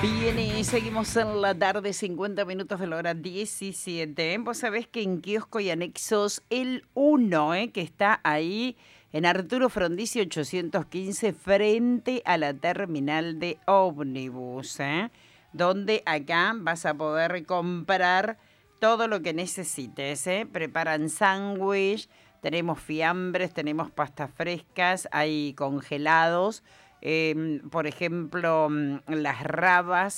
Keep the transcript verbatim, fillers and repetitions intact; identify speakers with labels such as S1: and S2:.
S1: Bien, y seguimos en la tarde, cincuenta minutos de la hora diecisiete. Vos sabés que en Kiosco y Anexos el uno, eh, que está ahí en Arturo Frondizi ochocientos quince, frente a la terminal de ómnibus, eh, donde acá vas a poder comprar todo lo que necesites. Eh. Preparan sándwich, tenemos fiambres, tenemos pastas frescas, hay congelados. Eh, por ejemplo, las rabas